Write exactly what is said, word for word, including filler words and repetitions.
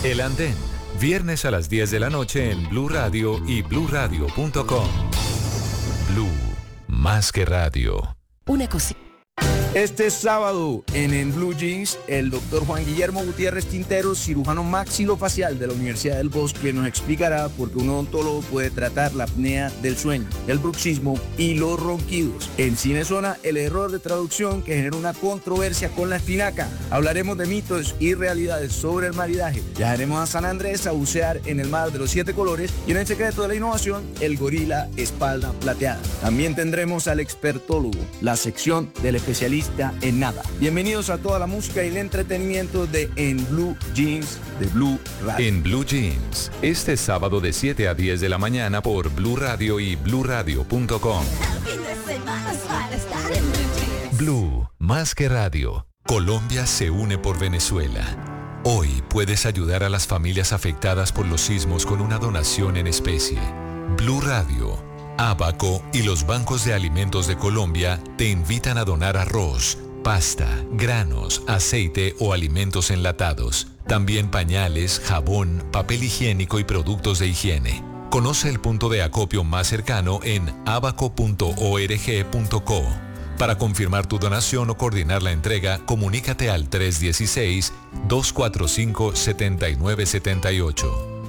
El Andén, viernes a las diez de la noche en Blue Radio y blue radio punto com. Blue, más que radio. Una cosita. Este sábado en En Blue Jeans, el doctor Juan Guillermo Gutiérrez Quintero, cirujano maxilofacial de la Universidad del Bosque, nos explicará por qué un odontólogo puede tratar la apnea del sueño, el bruxismo y los ronquidos. En Cinezona, el error de traducción que genera una controversia con la espinaca. Hablaremos de mitos y realidades sobre el maridaje. Viajaremos a San Andrés a bucear en el mar de los siete colores y en el secreto de la innovación, el gorila espalda plateada. También tendremos al expertólogo, la sección del especialista en nada. Bienvenidos a toda la música y el entretenimiento de En Blue Jeans de Blue Radio. En Blue Jeans, este sábado de siete a diez de la mañana por Blue Radio y blue radio punto com. Blue, más que radio. Colombia se une por Venezuela. Hoy puedes ayudar a las familias afectadas por los sismos con una donación en especie. Blue Radio, Abaco y los bancos de alimentos de Colombia te invitan a donar arroz, pasta, granos, aceite o alimentos enlatados. También pañales, jabón, papel higiénico y productos de higiene. Conoce el punto de acopio más cercano en abaco punto org punto co. Para confirmar tu donación o coordinar la entrega, comunícate al tres uno seis, dos cuatro cinco, siete nueve siete ocho.